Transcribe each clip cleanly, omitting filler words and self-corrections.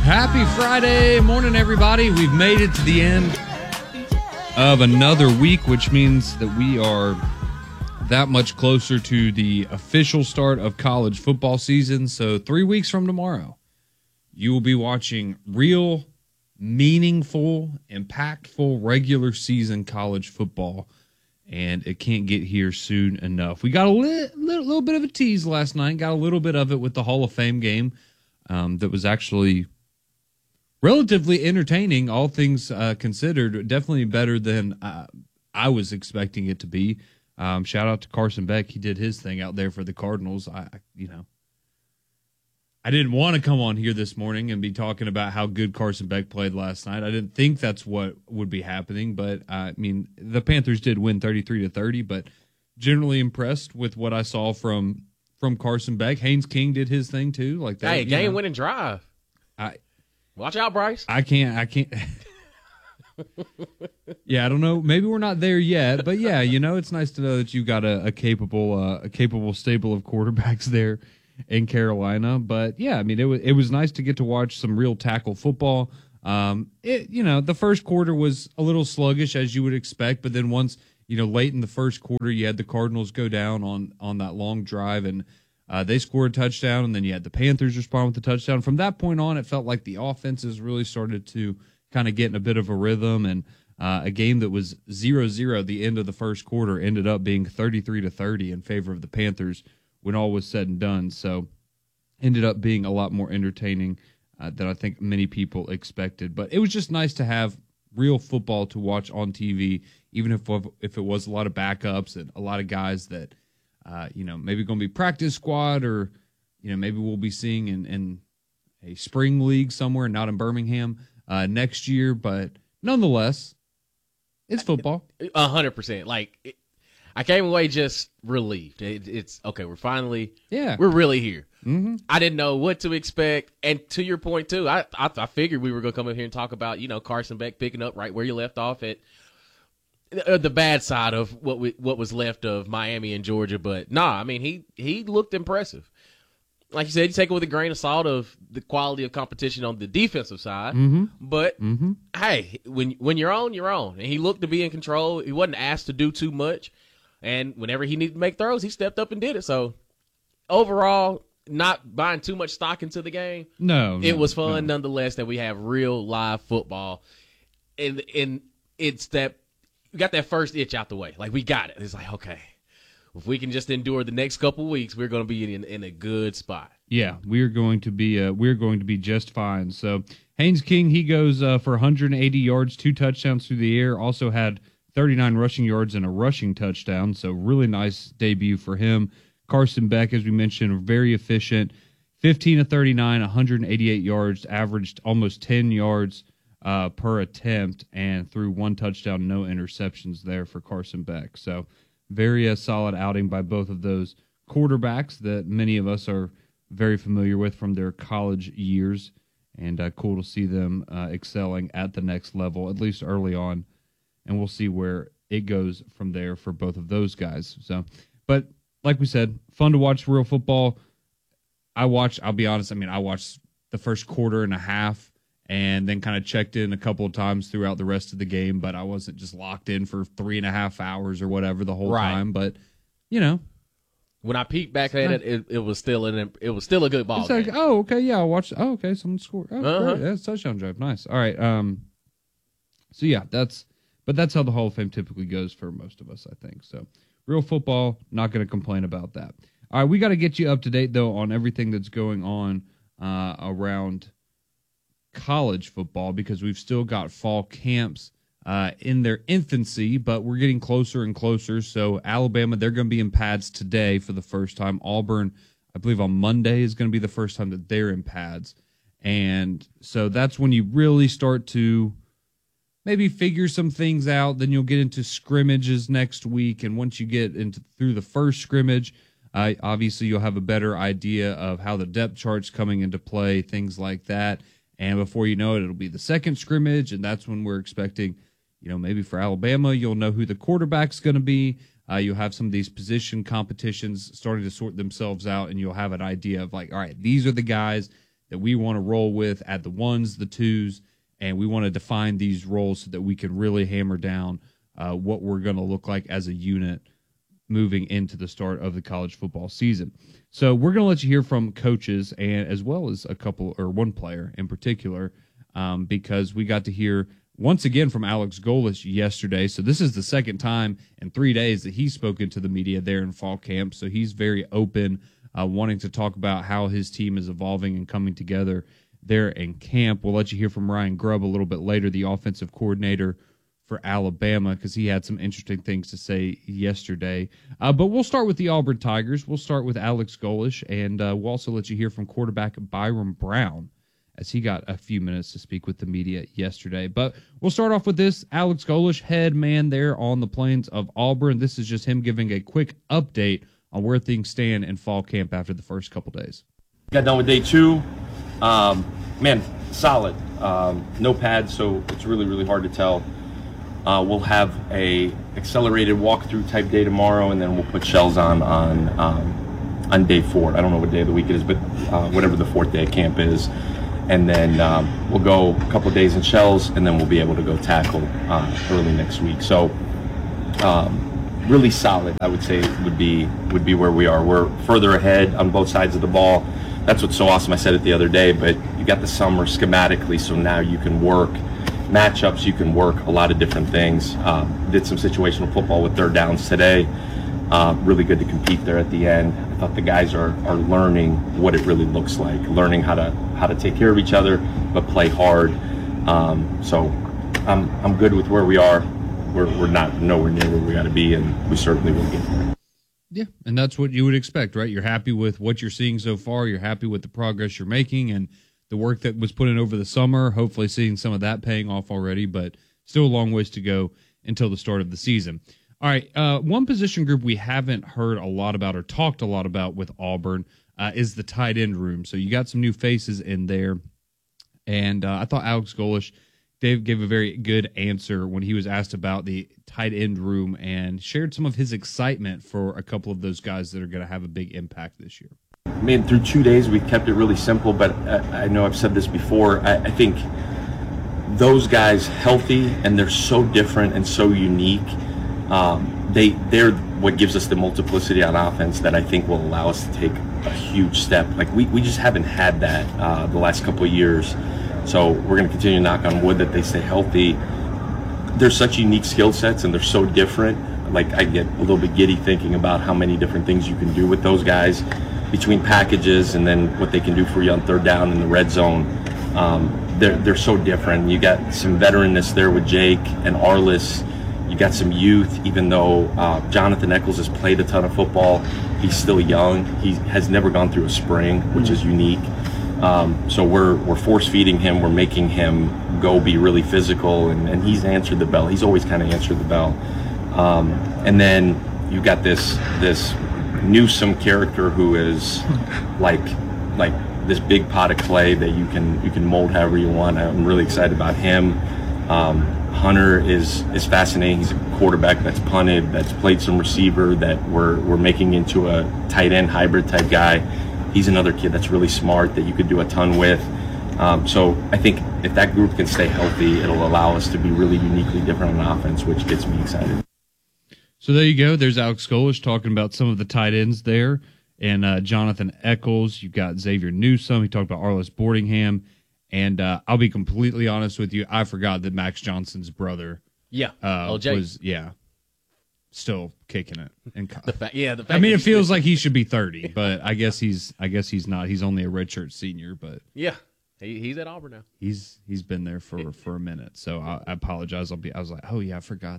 Happy Friday morning, everybody. We've made it to the end of another week, which means that we are that much closer to the official start of college football season. So 3 weeks from tomorrow, you will be watching real, meaningful, impactful regular season college football, and it can't get here soon enough. We got a little bit of a tease last night, got a little bit of it with the Hall of Fame game that was actually relatively entertaining, all things considered. Definitely better than I was expecting it to be. Shout out to Carson Beck. He did his thing out there for the Cardinals. I didn't want to come on here this morning and be talking about how good Carson Beck played last night. I didn't think that's what would be happening, but I mean, the Panthers did win 33-30, but generally impressed with what I saw from Carson Beck. Haynes King did his thing too, like that. Hey, game-winning drive. Watch out, Bryce. I can't. Yeah, I don't know. Maybe we're not there yet, but yeah, it's nice to know that you got a capable stable of quarterbacks there in Carolina. But yeah, I mean, it was nice to get to watch some real tackle football. The first quarter was a little sluggish, as you would expect, but then once late in the first quarter, you had the Cardinals go down on that long drive, and they scored a touchdown, and then you had the Panthers respond with the touchdown. From that point on, it felt like the offenses really started to kind of get in a bit of a rhythm, and a game that was 0-0 the end of the first quarter ended up being 33-30 in favor of the Panthers when all was said and done. So ended up being a lot more entertaining than I think many people expected. But it was just nice to have real football to watch on TV, even if it was a lot of backups and a lot of guys that maybe going to be practice squad, or maybe we'll be seeing in a spring league somewhere, not in Birmingham next year. But nonetheless, it's football. 100%. I came away just relieved. It's okay. We're finally, we're really here. Mm-hmm. I didn't know what to expect, and to your point too, I figured we were going to come in here and talk about Carson Beck picking up right where you left off at the bad side of what was left of Miami and Georgia. But nah, I mean he looked impressive. Like you said, you take it with a grain of salt of the quality of competition on the defensive side. Mm-hmm. But, hey, when you're on, you're on. And he looked to be in control. He wasn't asked to do too much. And whenever he needed to make throws, he stepped up and did it. So, overall, not buying too much stock into the game. It was fun nonetheless that we have real live football. And it's that we got that first itch out the way. Like, we got it. It's like, okay, if we can just endure the next couple weeks, we're going to be in a good spot. Yeah, we're going to be just fine. So Haynes King, he goes for 180 yards, 2 touchdowns through the air. Also had 39 rushing yards and a rushing touchdown. So really nice debut for him. Carson Beck, as we mentioned, very efficient. 15 of 39, 188 yards, averaged almost 10 yards per attempt, and threw 1 touchdown, no interceptions there for Carson Beck. So very solid outing by both of those quarterbacks that many of us are very familiar with from their college years, and cool to see them excelling at the next level, at least early on, and we'll see where it goes from there for both of those guys. So, but like we said, fun to watch real football. I'll be honest, I watched the first quarter and a half and then kind of checked in a couple of times throughout the rest of the game, but I wasn't just locked in for 3.5 hours or whatever the whole time. But when I peeked back at it was still a good ball game. Like, oh, okay, yeah, I'll watch. Oh, okay, someone scored. Oh, great. That's a touchdown drive. Nice. All right. So yeah, that's how the Hall of Fame typically goes for most of us, I think. So real football, not going to complain about that. All right, we got to get you up to date though on everything that's going on around college football, because we've still got fall camps in their infancy, but we're getting closer and closer. So Alabama, they're going to be in pads today for the first time. Auburn, I believe on Monday, is going to be the first time that they're in pads. And so that's when you really start to maybe figure some things out. Then you'll get into scrimmages next week. And once you get through the first scrimmage, obviously you'll have a better idea of how the depth chart's coming into play, things like that. And before you know it, it'll be the second scrimmage, and that's when we're expecting, maybe for Alabama, you'll know who the quarterback's going to be. You'll have some of these position competitions starting to sort themselves out, and you'll have an idea of all right, these are the guys that we want to roll with at the ones, the twos, and we want to define these roles so that we can really hammer down what we're going to look like as a unit moving into the start of the college football season. So we're going to let you hear from coaches and as well as one player in particular, because we got to hear once again from Alex Golesh yesterday. So this is the second time in 3 days that he's spoken to the media there in fall camp. So he's very open, wanting to talk about how his team is evolving and coming together there in camp. We'll let you hear from Ryan Grubb a little bit later, the offensive coordinator for Alabama, because he had some interesting things to say yesterday. But we'll start with the Auburn Tigers. We'll start with Alex Golesh, and we'll also let you hear from quarterback Byrum Brown, as he got a few minutes to speak with the media yesterday. But we'll start off with this. Alex Golesh, head man there on the plains of Auburn. This is just him giving a quick update on where things stand in fall camp after the first couple days. Got done with day 2. Man, solid. No pads, so it's really, really hard to tell. We'll have a accelerated walkthrough type day tomorrow, and then we'll put shells on day 4. I don't know what day of the week it is, but whatever the 4th day of camp is. And then we'll go a couple of days in shells, and then we'll be able to go tackle early next week. So really solid, I would say, would be where we are. We're further ahead on both sides of the ball. That's what's so awesome. I said it the other day, but you got the summer schematically, so now you can work matchups, you can work a lot of different things. Did some situational football with third downs today. Really good to compete there at the end. I thought the guys are learning what it really looks like, learning how to take care of each other, but play hard. So I'm good with where we are. We're not nowhere near where we got to be, and we certainly will get there. Yeah, and that's what you would expect, right? You're happy with what you're seeing so far. You're happy with the progress you're making and the work that was put in over the summer, hopefully seeing some of that paying off already, but still a long ways to go until the start of the season. All right, one position group we haven't heard a lot about or talked a lot about with Auburn is the tight end room. So you got some new faces in there, and I thought Alex Golesh, Dave gave a very good answer when he was asked about the tight end room and shared some of his excitement for a couple of those guys that are going to have a big impact this year. I mean, through 2 days, we've kept it really simple, but I know I've said this before. I think those guys healthy, and they're so different and so unique. They're what gives us the multiplicity on offense that I think will allow us to take a huge step. Like we just haven't had that the last couple of years. So we're going to continue to knock on wood that they stay healthy. They're such unique skill sets, and they're so different. Like, I get a little bit giddy thinking about how many different things you can do with those guys between packages and then what they can do for you on third down in the red zone. They're so different. You got some veteranness there with Jake and Arliss. You got some youth, even though Jonathan Eccles has played a ton of football. He's still young. He has never gone through a spring, which is unique. So we're force feeding him. We're making him go be really physical, and he's answered the bell. He's always kind of answered the bell. And then you got this Newsome character who is like this big pot of clay that you can mold however you want. I'm really excited about him. Hunter is fascinating. He's a quarterback that's punted, that's played some receiver, that we're making into a tight end hybrid type guy. He's another kid that's really smart that you could do a ton with. So I think if that group can stay healthy, it'll allow us to be really uniquely different on offense, which gets me excited. So there you go. There's Alex Golesh talking about some of the tight ends there. And Jonathan Eccles. You've got Xavier Newsome. He talked about Arliss Boardingham. And I'll be completely honest with you. I forgot that Max Johnson's brother was still kicking it. And I mean, it feels like he should be 30, but I guess he's not. He's only a redshirt senior, but yeah, he's at Auburn now. He's been there for a minute. So I apologize. I was like, oh yeah, I forgot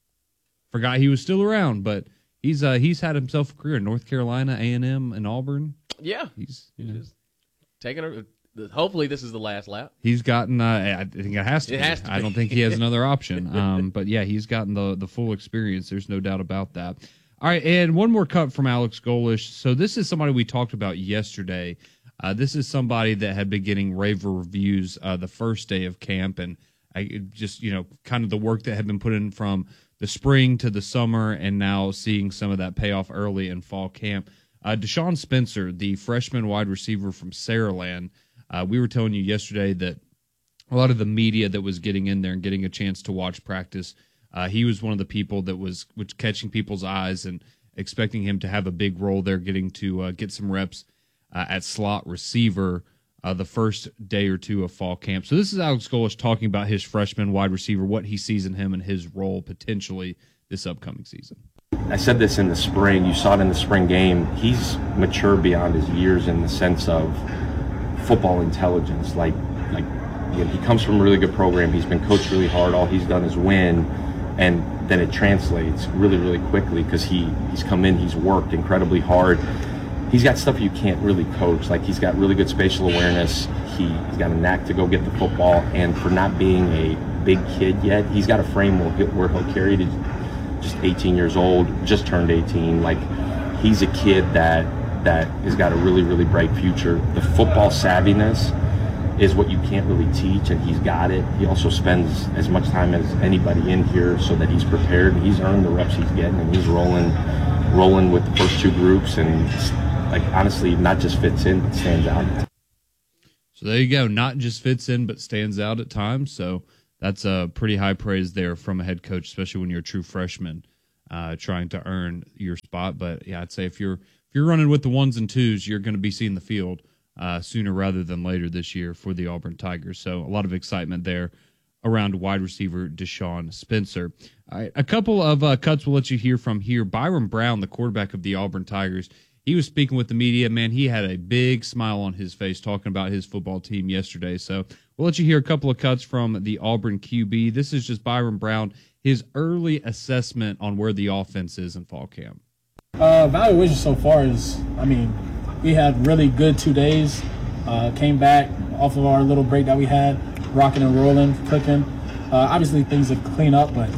he was still around, but he's had himself a career in North Carolina, A&M, and Auburn. Yeah, he's just taking. Hopefully, this is the last lap. He's gotten. I think it has to. It has to be. I don't think he has another option. But yeah, he's gotten the full experience. There's no doubt about that. All right, and one more cut from Alex Golesh. So this is somebody we talked about yesterday. This is somebody that had been getting rave reviews the first day of camp, and just kind of the work that had been put in from the spring to the summer, and now seeing some of that pay off early in fall camp. Deshaun Spencer, the freshman wide receiver from Saraland. We were telling you yesterday that a lot of the media that was getting in there and getting a chance to watch practice, he was one of the people that was catching people's eyes and expecting him to have a big role there, getting to get some reps at slot receiver the first day or two of fall camp. So this is Alex Golesh talking about his freshman wide receiver, what he sees in him and his role potentially this upcoming season. I said this in the spring. You saw it in the spring game. He's mature beyond his years in the sense of football intelligence. Like he comes from a really good program. He's been coached really hard. All he's done is win, and then it translates really, really quickly because he's come in, he's worked incredibly hard. He's got stuff you can't really coach. Like he's got really good spatial awareness. He's got a knack to go get the football, and for not being a big kid yet, he's got a frame where he'll carry to just 18 years old, just turned 18. Like he's a kid that has got a really, really bright future. The football savviness is what you can't really teach, and he's got it. He also spends as much time as anybody in here so that he's prepared. He's earned the reps he's getting, and he's rolling with the first two groups, and like honestly, not just fits in, but stands out. So there you go. Not just fits in, but stands out at times. So that's a pretty high praise there from a head coach, especially when you're a true freshman trying to earn your spot. But yeah, I'd say if you're running with the ones and twos, you're going to be seeing the field sooner rather than later this year for the Auburn Tigers. So a lot of excitement there around wide receiver Deshaun Spencer. All right, a couple of cuts we'll let you hear from here. Byron Brown, the quarterback of the Auburn Tigers, he was speaking with the media. Man, he had a big smile on his face talking about his football team yesterday. So we'll let you hear a couple of cuts from the Auburn QB. This is just Byron Brown, his early assessment on where the offense is in fall camp. Evaluation so far is, we had really good 2 days. Came back off of our little break that we had, rocking and rolling, cooking. Obviously things to clean up, but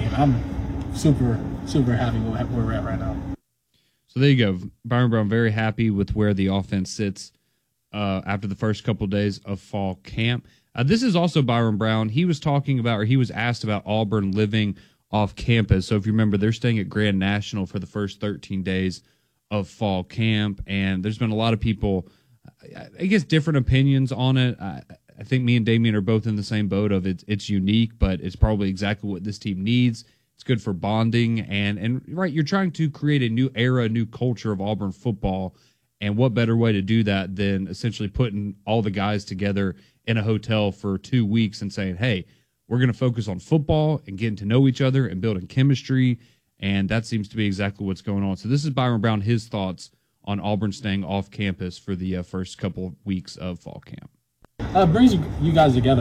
I'm super, super happy with where we're at right now. So there you go. Byron Brown very happy with where the offense sits after the first couple of days of fall camp. This is also Byron Brown. He was talking about, or he was asked about Auburn living off campus. So if you remember, they're staying at Grand National for the first 13 days of fall camp. And there's been a lot of people, I guess, different opinions on it. I think me and Damian are both in the same boat of it's unique, but it's probably exactly what this team needs. It's good for bonding, and right, you're trying to create a new era, a new culture of Auburn football, and what better way to do that than essentially putting all the guys together in a hotel for 2 weeks and saying, hey, we're going to focus on football and getting to know each other and building chemistry, and that seems to be exactly what's going on. So this is Byron Brown, his thoughts on Auburn staying off campus for the first couple of weeks of fall camp. It brings you guys together,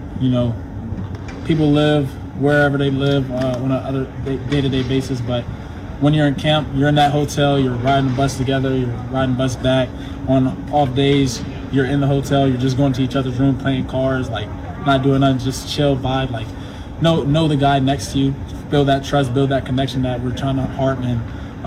people live wherever they live on a other day-to-day basis, but when you're in camp, you're in that hotel, you're riding the bus together, you're riding the bus back. On off days, you're in the hotel, you're just going to each other's room, playing cards, not doing nothing, just chill vibe, know the guy next to you, build that trust, build that connection that we're trying to harp in.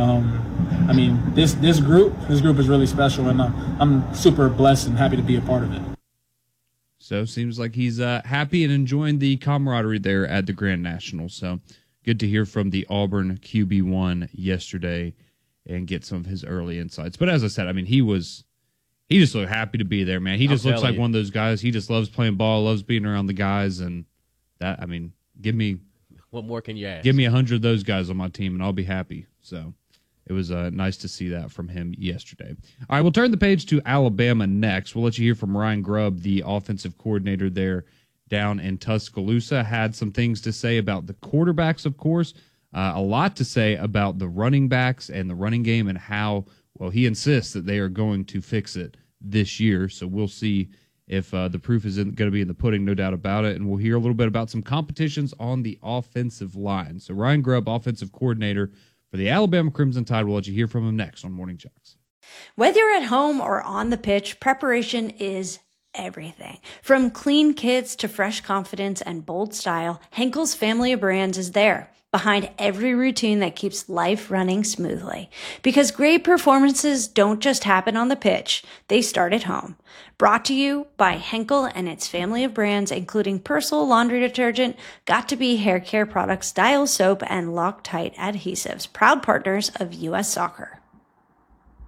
This group is really special, and I'm super blessed and happy to be a part of it. So seems like he's happy and enjoying the camaraderie there at the Grand National. So good to hear from the Auburn QB1 yesterday and get some of his early insights. But as I said, he just looked happy to be there, man. He just looks like one of those guys. He just loves playing ball, loves being around the guys, and that, give me, what more can you ask? Give me 100 of those guys on my team, and I'll be happy. So it was nice to see that from him yesterday. All right, we'll turn the page to Alabama next. We'll let you hear from Ryan Grubb, the offensive coordinator there down in Tuscaloosa. Had some things to say about the quarterbacks, of course, a lot to say about the running backs and the running game and how, well, he insists that they are going to fix it this year. So we'll see if the proof is going to be in the pudding, no doubt about it. And we'll hear a little bit about some competitions on the offensive line. So Ryan Grubb, offensive coordinator for the Alabama Crimson Tide. We'll let you hear from him next on Morning Jocks. Whether you're at home or on the pitch, preparation is everything. From clean kits to fresh confidence and bold style, Henkel's family of brands is there, behind every routine that keeps life running smoothly. Because great performances don't just happen on the pitch, they start at home. Brought to you by Henkel and its family of brands, including Persil laundry detergent, Got2b hair care products, Dial soap, and Loctite adhesives, proud partners of U.S. Soccer.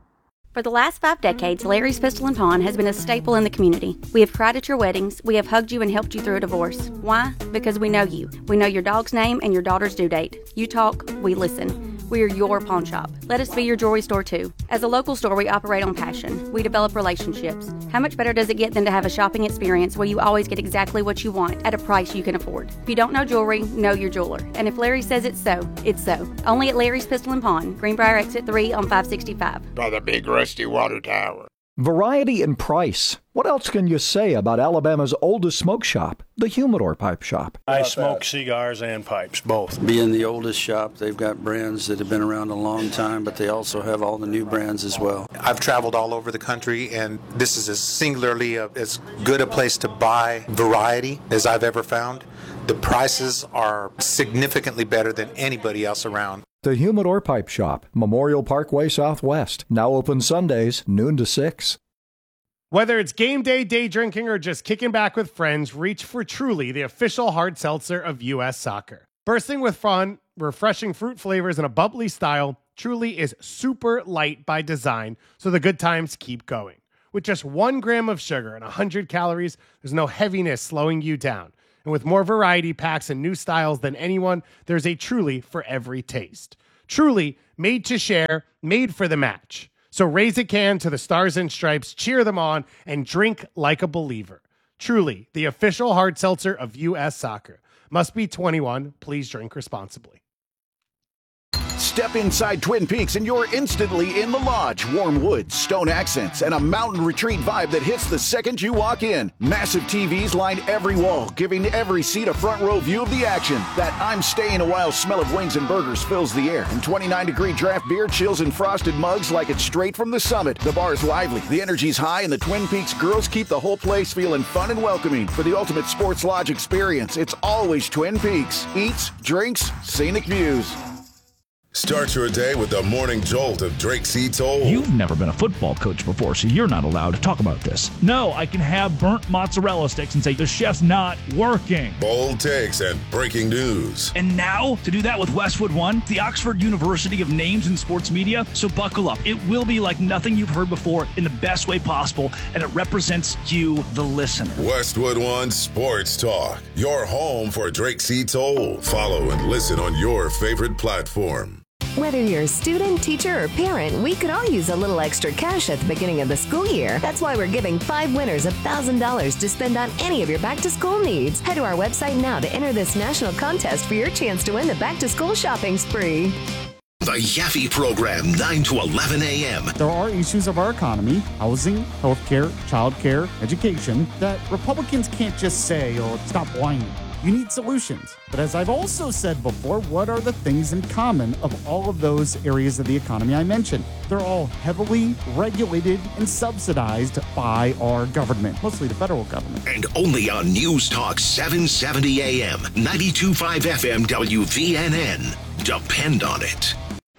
For the last 5 decades, Larry's Pistol and Pawn has been a staple in the community. We have cried at your weddings. We have hugged you and helped you through a divorce. Why? Because we know you. We know your dog's name and your daughter's due date. You talk, we listen. We are your pawn shop. Let us be your jewelry store too. As a local store, we operate on passion. We develop relationships. How much better does it get than to have a shopping experience where you always get exactly what you want at a price you can afford? If you don't know jewelry, know your jeweler. And if Larry says it's so, it's so. Only at Larry's Pistol and Pawn, Greenbrier Exit 3 on 565. By the big rusty water tower. Variety and price. What else can you say about Alabama's oldest smoke shop, the Humidor Pipe Shop? I smoke cigars and pipes, both. Being the oldest shop, they've got brands that have been around a long time, but they also have all the new brands as well. I've traveled all over the country, and this is as singularly as good a place to buy variety as I've ever found. The prices are significantly better than anybody else around. The Humidor Pipe Shop, Memorial Parkway Southwest. Now open Sundays, noon to 6. Whether it's game day, day drinking, or just kicking back with friends, reach for Truly, the official hard seltzer of U.S. Soccer. Bursting with fun, refreshing fruit flavors, and a bubbly style, Truly is super light by design, so the good times keep going. With just 1 gram of sugar and 100 calories, there's no heaviness slowing you down. And with more variety packs and new styles than anyone, there's a Truly for every taste. Truly, made to share, made for the match. So raise a can to the Stars and Stripes, cheer them on, and drink like a believer. Truly, the official hard seltzer of U.S. Soccer. Must be 21. Please drink responsibly. Step inside Twin Peaks and you're instantly in the lodge. Warm woods, stone accents, and a mountain retreat vibe that hits the second you walk in. Massive TVs line every wall, giving every seat a front row view of the action. That I'm staying a while smell of wings and burgers fills the air. And 29-degree draft beer chills in frosted mugs like it's straight from the summit. The bar's lively, the energy's high, and the Twin Peaks girls keep the whole place feeling fun and welcoming. For the ultimate sports lodge experience, it's always Twin Peaks. Eats, drinks, scenic views. Start your day with the morning jolt of Drake C. Toll. You've never been a football coach before, so you're not allowed to talk about this. No, I can have burnt mozzarella sticks and say the chef's not working. Bold takes and breaking news. And now, to do that with Westwood One, the Oxford University of names in sports media, so buckle up. It will be like nothing you've heard before in the best way possible, and it represents you, the listener. Westwood One Sports Talk, your home for Drake C. Toll. Follow and listen on your favorite platform. Whether you're a student, teacher, or parent, we could all use a little extra cash at the beginning of the school year. That's why we're giving 5 winners $1,000 to spend on any of your back-to-school needs. Head to our website now to enter this national contest for your chance to win the back-to-school shopping spree. The Yaffe Program, 9 to 11 a.m. There are issues of our economy, housing, healthcare, childcare, education, that Republicans can't just say, oh, stop whining. You need solutions. But as I've also said before, what are the things in common of all of those areas of the economy I mentioned? They're all heavily regulated and subsidized by our government, mostly the federal government. And only on News Talk 770 AM, 92.5 FM WVNN. Depend on it.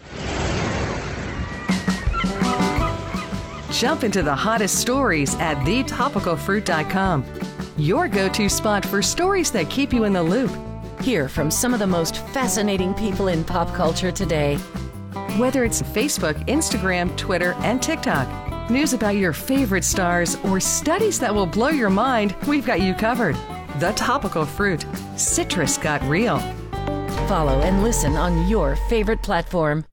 Jump into the hottest stories at thetopicalfruit.com. Your go-to spot for stories that keep you in the loop. Hear from some of the most fascinating people in pop culture today. Whether it's Facebook, Instagram, Twitter, and TikTok, news about your favorite stars, or studies that will blow your mind, we've got you covered. The Topical Fruit. Citrus got real. Follow and listen on your favorite platform.